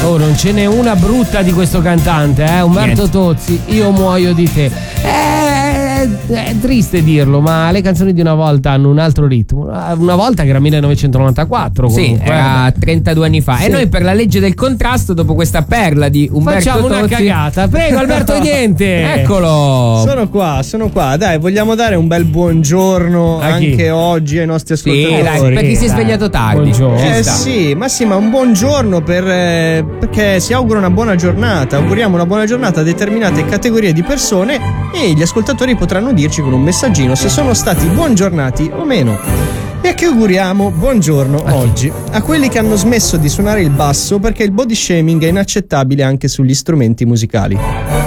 Oh, non ce n'è una brutta di questo cantante, Umberto Tozzi, Io muoio di te. È triste dirlo, ma le canzoni di una volta hanno un altro ritmo. Una volta che era 1994 comunque. Sì, era 32 anni fa. Sì. E noi per la legge del contrasto, dopo questa perla di Umberto facciamo Tozzi, una cagata. Prego Alberto Niente. Eccolo. Sono qua. Dai, vogliamo dare un bel buongiorno anche oggi ai nostri ascoltatori. Sì, dai, per chi si è svegliato tardi. Buongiorno. Ma un buongiorno perché si augura una buona giornata. Auguriamo una buona giornata a determinate categorie di persone e gli ascoltatori potranno dirci con un messaggino se sono stati buongiornati o meno. E a che auguriamo buongiorno oggi? A quelli che hanno smesso di suonare il basso perché il body shaming è inaccettabile anche sugli strumenti musicali.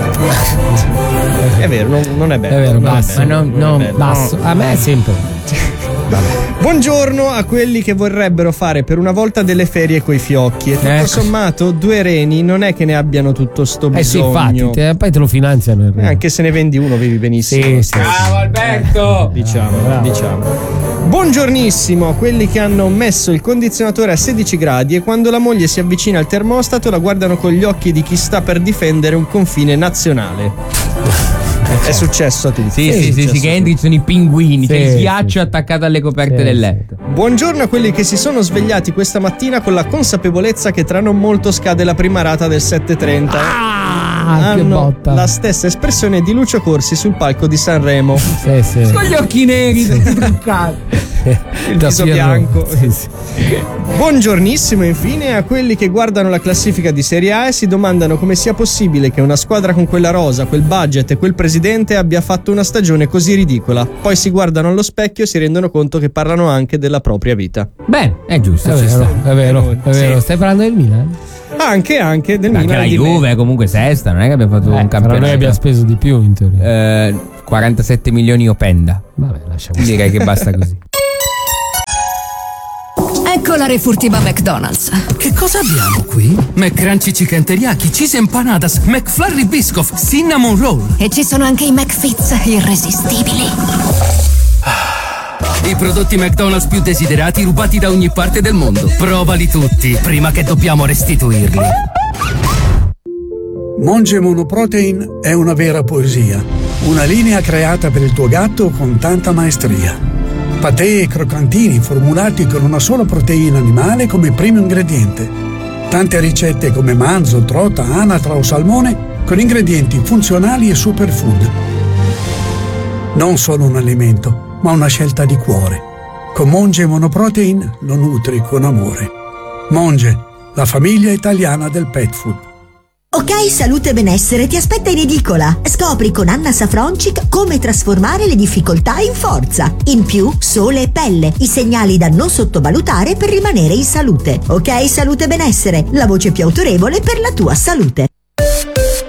È vero, non è bello. È vero, basso. Basso. A me è sempre. Buongiorno a quelli che vorrebbero fare per una volta delle ferie coi fiocchi. E tutto sommato, 2 reni non è che ne abbiano tutto sto bisogno. Sì, infatti, poi te lo finanziano. Anche se ne vendi uno, vivi benissimo. Sì. Bravo Alberto. Diciamo. Buongiornissimo a quelli che hanno messo il condizionatore a 16 gradi e quando la moglie si avvicina al termostato la guardano con gli occhi di chi sta per difendere un confine nazionale. È successo a tutti. Sì, che entri sono i pinguini, c'è il ghiaccio attaccato alle coperte del letto. Buongiorno a quelli che si sono svegliati questa mattina con la consapevolezza che tra non molto scade la prima rata del 730. Hanno la stessa espressione di Lucio Corsi sul palco di Sanremo. Sì. Con gli occhi neri tutti truccati. Il viso bianco. Sì. Buongiornissimo infine a quelli che guardano la classifica di Serie A e si domandano come sia possibile che una squadra con quella rosa, quel budget e quel presidente abbia fatto una stagione così ridicola. Poi si guardano allo specchio e si rendono conto che parlano anche della propria vita. Beh, è giusto. È vero. Sì. Stai parlando del Milan? Anche del Milan. Anche la Juve è comunque sesta, non è che abbiamo fatto un campionato. Però noi abbiamo speso di più in teoria. 47 milioni openda. Vabbè, lasciamo. Direi che basta così. Ecco la refurtiva McDonald's. Che cosa abbiamo qui? McCrunchy Chicken Teriyaki, Cheese Empanadas, McFlurry Biscoff, Cinnamon Roll. E ci sono anche i McFits irresistibili. I prodotti McDonald's più desiderati rubati da ogni parte del mondo. Provali tutti, prima che dobbiamo restituirli. Monge Monoprotein è una vera poesia. Una linea creata per il tuo gatto con tanta maestria. Patè e croccantini formulati con una sola proteina animale come primo ingrediente. Tante ricette come manzo, trota, anatra o salmone con ingredienti funzionali e superfood. Non solo un alimento, ma una scelta di cuore. Con Monge Monoprotein lo nutri con amore. Monge, la famiglia italiana del pet food. Ok Salute e Benessere ti aspetta in edicola. Scopri con Anna Safroncic come trasformare le difficoltà in forza. In più, sole e pelle, i segnali da non sottovalutare per rimanere in salute. Ok Salute e Benessere, la voce più autorevole per la tua salute.